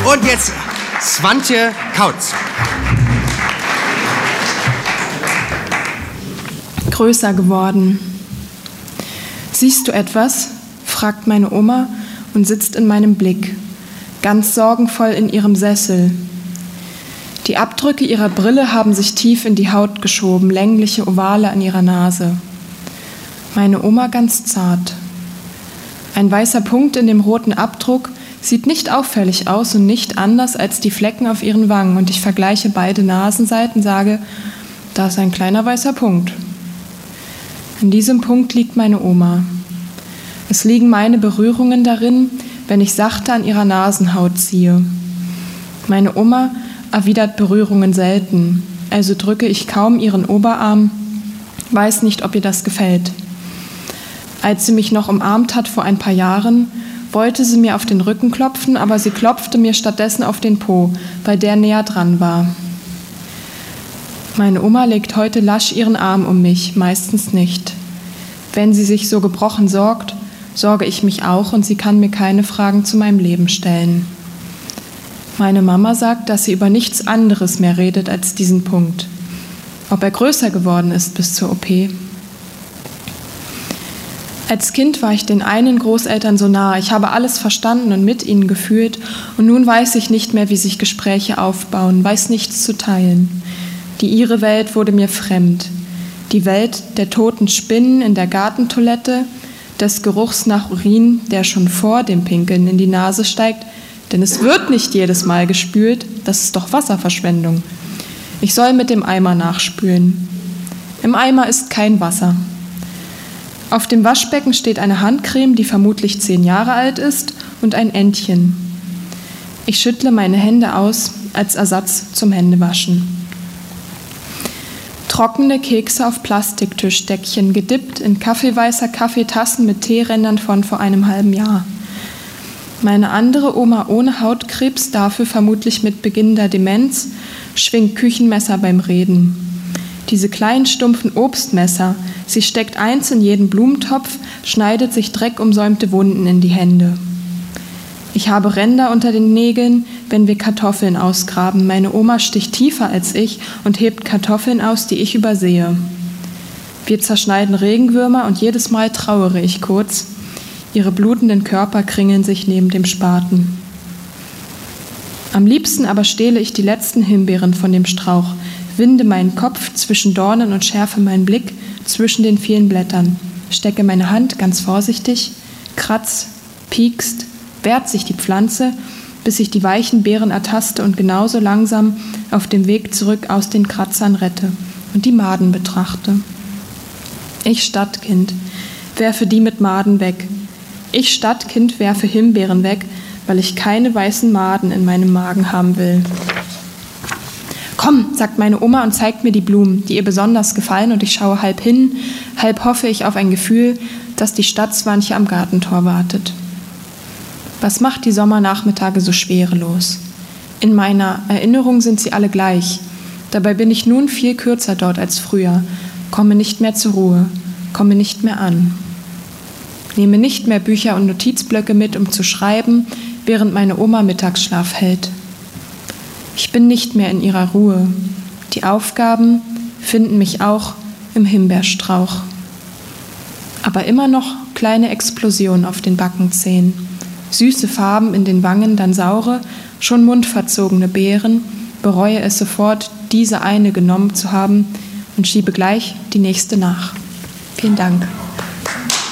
Und jetzt Swantje Kautz. Größer geworden. Siehst du etwas? Fragt meine Oma und sitzt in meinem Blick, ganz sorgenvoll in ihrem Sessel. Die Abdrücke ihrer Brille haben sich tief in die Haut geschoben, längliche Ovale an ihrer Nase. Meine Oma ganz zart. Ein weißer Punkt in dem roten Abdruck sieht nicht auffällig aus und nicht anders als die Flecken auf ihren Wangen. Und ich vergleiche beide Nasenseiten, sage, da ist ein kleiner weißer Punkt. An diesem Punkt liegt meine Oma. Es liegen meine Berührungen darin, wenn ich sachte an ihrer Nasenhaut ziehe. Meine Oma erwidert Berührungen selten, also drücke ich kaum ihren Oberarm, weiß nicht, ob ihr das gefällt. Als sie mich noch umarmt hat vor ein paar Jahren, wollte sie mir auf den Rücken klopfen, aber sie klopfte mir stattdessen auf den Po, weil der näher dran war. Meine Oma legt heute lasch ihren Arm um mich, meistens nicht. Wenn sie sich so gebrochen sorgt, sorge ich mich auch und sie kann mir keine Fragen zu meinem Leben stellen. Meine Mama sagt, dass sie über nichts anderes mehr redet als diesen Punkt. Ob er größer geworden ist bis zur OP. Als Kind war ich den einen Großeltern so nah. Ich habe alles verstanden und mit ihnen gefühlt. Und nun weiß ich nicht mehr, wie sich Gespräche aufbauen, weiß nichts zu teilen. Die ihre Welt wurde mir fremd. Die Welt der toten Spinnen in der Gartentoilette, des Geruchs nach Urin, der schon vor dem Pinkeln in die Nase steigt, denn es wird nicht jedes Mal gespült, das ist doch Wasserverschwendung. Ich soll mit dem Eimer nachspülen. Im Eimer ist kein Wasser. Auf dem Waschbecken steht eine Handcreme, die vermutlich 10 Jahre alt ist, und ein Entchen. Ich schüttle meine Hände aus als Ersatz zum Händewaschen. Trockene Kekse auf Plastiktischdeckchen, gedippt in kaffeeweißer Kaffeetassen mit Teerändern von vor einem halben Jahr. Meine andere Oma ohne Hautkrebs, dafür vermutlich mit beginnender Demenz, schwingt Küchenmesser beim Reden. Diese kleinen stumpfen Obstmesser, sie steckt eins in jeden Blumentopf, schneidet sich dreckumsäumte Wunden in die Hände. Ich habe Ränder unter den Nägeln, wenn wir Kartoffeln ausgraben. Meine Oma sticht tiefer als ich und hebt Kartoffeln aus, die ich übersehe. Wir zerschneiden Regenwürmer und jedes Mal trauere ich kurz. Ihre blutenden Körper kringeln sich neben dem Spaten. Am liebsten aber stehle ich die letzten Himbeeren von dem Strauch, winde meinen Kopf zwischen Dornen und schärfe meinen Blick zwischen den vielen Blättern, stecke meine Hand ganz vorsichtig, kratz, piekst, wehrt sich die Pflanze, bis ich die weichen Beeren ertaste und genauso langsam auf dem Weg zurück aus den Kratzern rette und die Maden betrachte. Ich Stadtkind werfe die mit Maden weg. Ich Stadtkind werfe Himbeeren weg, weil ich keine weißen Maden in meinem Magen haben will. Komm, sagt meine Oma und zeigt mir die Blumen, die ihr besonders gefallen, und ich schaue halb hin, halb hoffe ich auf ein Gefühl, dass die Stadtswantje am Gartentor wartet. Was macht die Sommernachmittage so schwerelos? In meiner Erinnerung sind sie alle gleich. Dabei bin ich nun viel kürzer dort als früher, komme nicht mehr zur Ruhe, komme nicht mehr an. Nehme nicht mehr Bücher und Notizblöcke mit, um zu schreiben, während meine Oma Mittagsschlaf hält. Ich bin nicht mehr in ihrer Ruhe. Die Aufgaben finden mich auch im Himbeerstrauch. Aber immer noch kleine Explosionen auf den Backenzähnen. Süße Farben in den Wangen, dann saure, schon mundverzogene Beeren, bereue es sofort, diese eine genommen zu haben und schiebe gleich die nächste nach. Vielen Dank.